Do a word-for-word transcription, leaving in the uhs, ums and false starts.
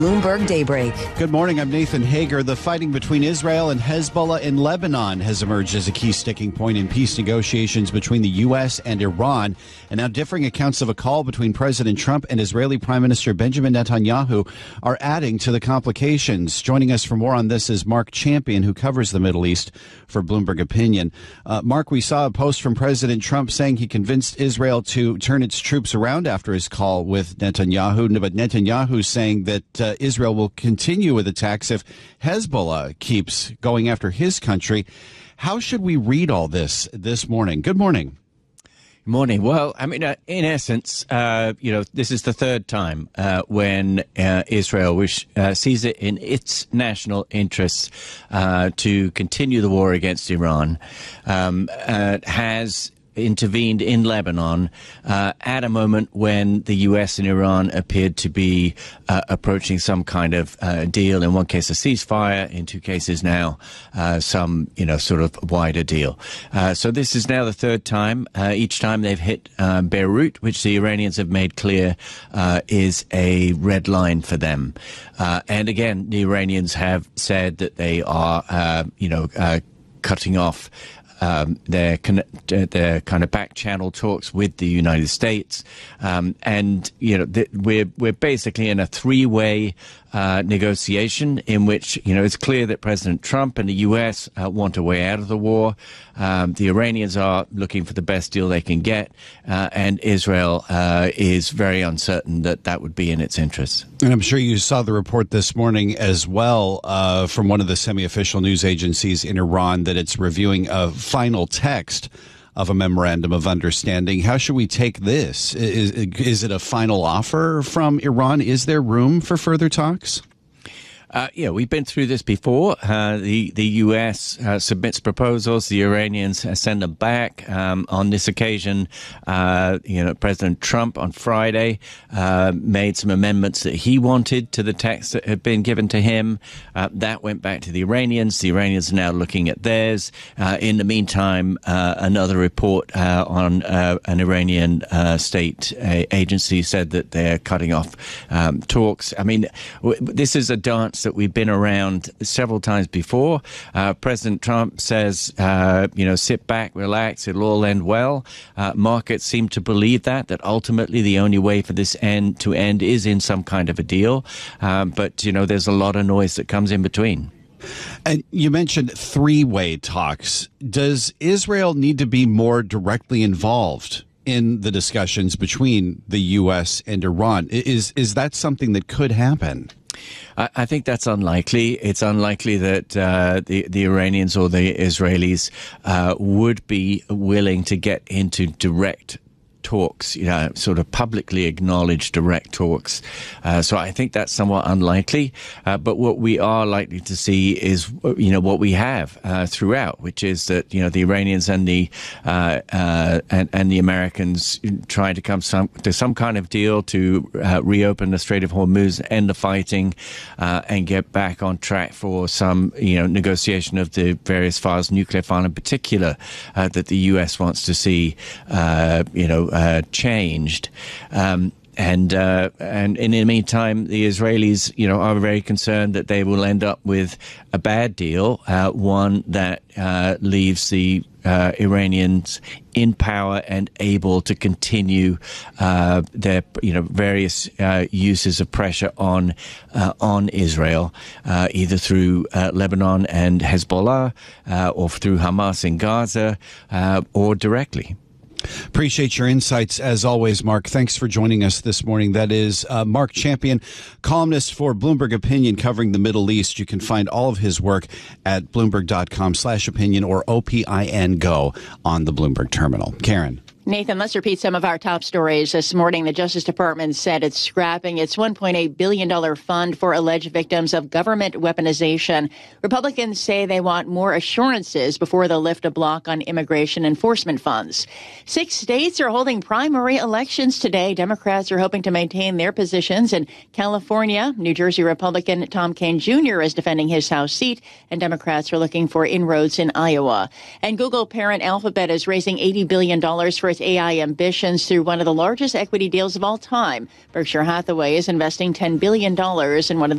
Bloomberg Daybreak. Good morning. I'm Nathan Hager. The fighting between Israel and Hezbollah in Lebanon has emerged as a key sticking point in peace negotiations between the U S and Iran. And now differing accounts of a call between President Trump and Israeli Prime Minister Benjamin Netanyahu are adding to the complications. Joining us for more on this is Mark Champion, who covers the Middle East for Bloomberg Opinion. Uh, Mark, we saw a post from President Trump saying he convinced Israel to turn its troops around after his call with Netanyahu. But Netanyahu's saying that uh, Israel will continue with attacks if Hezbollah keeps going after his country. How should we read all this this morning? Good morning. Good morning. Well, I mean, uh, in essence, uh, you know, this is the third time uh, when uh, Israel, which uh, sees it in its national interests uh, to continue the war against Iran, um, uh, has intervened in Lebanon uh, at a moment when the U S and Iran appeared to be uh, approaching some kind of uh, deal. In one case, a ceasefire. In two cases now, uh, some, you know, sort of wider deal. Uh, so this is now the third time. Uh, each time they've hit uh, Beirut, which the Iranians have made clear uh, is a red line for them. Uh, and again, the Iranians have said that they are, uh, you know, uh, cutting off Um, their, their kind of back channel talks with the United States. Um, and, you know, th- we're, we're basically in a three-way uh, negotiation in which, you know, it's clear that President Trump and the U S uh, want a way out of the war. Um, the Iranians are looking for the best deal they can get. Uh, and Israel uh, is very uncertain that that would be in its interests. And I'm sure you saw the report this morning as well uh, from one of the semi-official news agencies in Iran that it's reviewing a final text of a memorandum of understanding. How should we take this? Is, is it a final offer from Iran? Is there room for further talks? Uh, yeah, we've been through this before. Uh, the the U S uh, submits proposals, the Iranians uh, send them back. Um, on this occasion, uh, you know, President Trump on Friday uh, made some amendments that he wanted to the text that had been given to him. Uh, that went back to the Iranians. The Iranians are now looking at theirs. Uh, in the meantime, uh, another report uh, on uh, an Iranian uh, state uh, agency said that they're cutting off um, talks. I mean, w- this is a dance that we've been around several times before. Uh, President Trump says, uh, you know, sit back, relax, it'll all end well. Uh, markets seem to believe that, that ultimately the only way for this end to end is in some kind of a deal. Um, but, you know, there's a lot of noise that comes in between. And you mentioned three-way talks. Does Israel need to be more directly involved in the discussions between the U S and Iran? Is, is that something that could happen? I think that's unlikely. It's unlikely that uh, the, the Iranians or the Israelis uh, would be willing to get into direct talks, you know, sort of publicly acknowledged direct talks. Uh, so I think that's somewhat unlikely. Uh, but what we are likely to see is, you know, what we have uh, throughout, which is that, you know, the Iranians and the uh, uh, and, and the Americans trying to come some, to some kind of deal to uh, reopen the Strait of Hormuz, end the fighting, uh, and get back on track for some, you know, negotiation of the various files, nuclear file in particular, uh, that the U S wants to see, uh, you know, Uh, changed. Um, and, uh, and in the meantime, the Israelis, you know, are very concerned that they will end up with a bad deal, uh, one that uh, leaves the uh, Iranians in power and able to continue uh, their, you know, various uh, uses of pressure on uh, on Israel, uh, either through uh, Lebanon and Hezbollah, uh, or through Hamas in Gaza, uh, or directly. Appreciate your insights as always, Mark. Thanks for joining us this morning. That is uh, Mark Champion, columnist for Bloomberg Opinion covering the Middle East. You can find all of his work at bloomberg.com slash opinion or O P I N Go on the Bloomberg terminal. Karen. Nathan, let's repeat some of our top stories. This morning, the Justice Department said it's scrapping its one point eight billion dollars fund for alleged victims of government weaponization. Republicans say they want more assurances before they lift a block on immigration enforcement funds. Six states are holding primary elections today. Democrats are hoping to maintain their positions. In California, New Jersey Republican Tom Kean Junior is defending his House seat, and Democrats are looking for inroads in Iowa. And Google parent Alphabet is raising eighty billion dollars for its Hathaway's A I ambitions through one of the largest equity deals of all time. Berkshire Hathaway is investing ten billion dollars in one of the